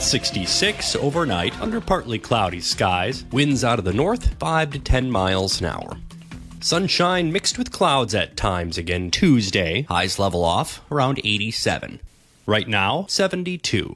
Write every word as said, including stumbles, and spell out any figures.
sixty-six overnight under partly cloudy skies. Winds out of the north, five to ten miles an hour. Sunshine mixed with clouds at times again Tuesday. Highs level off around eighty-seven. Right now, seventy-two.